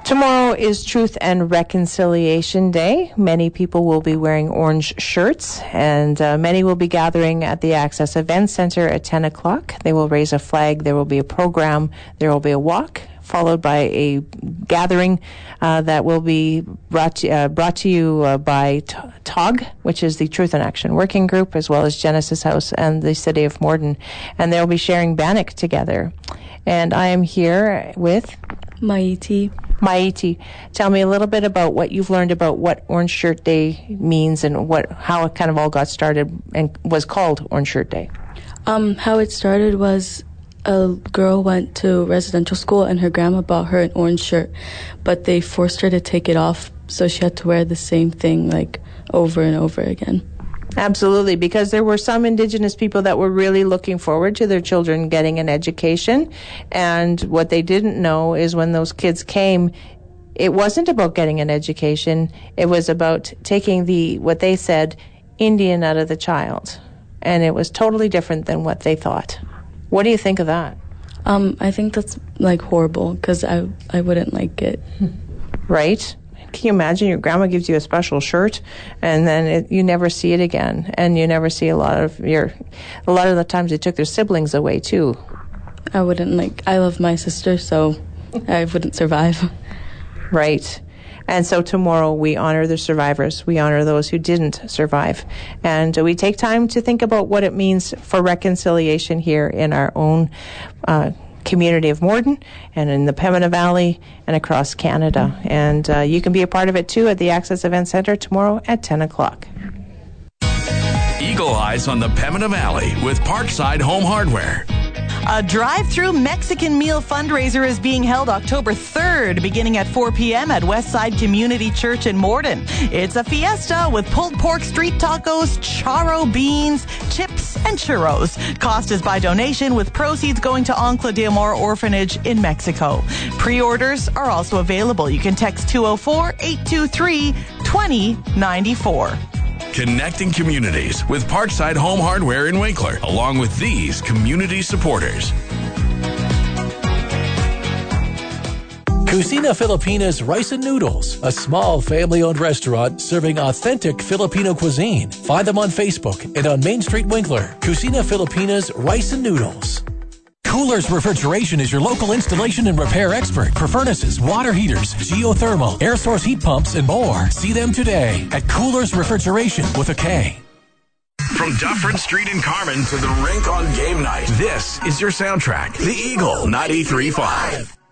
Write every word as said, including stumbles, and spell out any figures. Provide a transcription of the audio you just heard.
Tomorrow is Truth and Reconciliation Day. Many people will be wearing orange shirts, and uh, many will be gathering at the Access Event Center at ten o'clock. They will raise a flag. There will be a program. There will be a walk, followed by a gathering uh, that will be brought to, uh, brought to you uh, by T- TOG, which is the Truth and Action Working Group, as well as Genesis House and the City of Morden. And they'll be sharing Bannock together. And I am here with Maiti. Maiti, tell me a little bit about what you've learned about what Orange Shirt Day means and what how it kind of all got started and was called Orange Shirt Day. Um, how it started was a girl went to residential school and her grandma bought her an orange shirt, but they forced her to take it off, so she had to wear the same thing like over and over again. Absolutely, because there were some Indigenous people that were really looking forward to their children getting an education, and what they didn't know is when those kids came, it wasn't about getting an education, it was about taking the, what they said, Indian out of the child, and it was totally different than what they thought. What do you think of that? Um, I think that's like horrible, because I, I wouldn't like it. Right? Can you imagine your grandma gives you a special shirt and then it, you never see it again, and you never see a lot of your, a lot of the times they took their siblings away too. I wouldn't like, I love my sister, so I wouldn't survive. Right. And so tomorrow we honor the survivors. We honor those who didn't survive. And we take time to think about what it means for reconciliation here in our own uh community of Morden and in the Pembina Valley and across Canada. And uh, you can be a part of it too at the Access Event Center tomorrow at ten o'clock. Eagle Eyes on the Pembina Valley with Parkside Home Hardware. A drive-through Mexican meal fundraiser is being held October third, beginning at four p.m. at Westside Community Church in Morden. It's a fiesta with pulled pork street tacos, charro beans, chips, and churros. Cost is by donation, with proceeds going to Ancla de Amor Orphanage in Mexico. Pre-orders are also available. You can text two oh four, eight two three, two oh nine four. Connecting communities with Parkside Home Hardware in Winkler, along with these community supporters. Cucina Filipina's Rice and Noodles, a small family-owned restaurant serving authentic Filipino cuisine. Find them on Facebook and on Main Street, Winkler. Cucina Filipina's Rice and Noodles. Coolers Refrigeration is your local installation and repair expert for furnaces, water heaters, geothermal, air source heat pumps, and more. See them today at Coolers Refrigeration with a K. From Dufferin Street in Carmen to the rink on game night, this is your soundtrack, The Eagle ninety-three point five.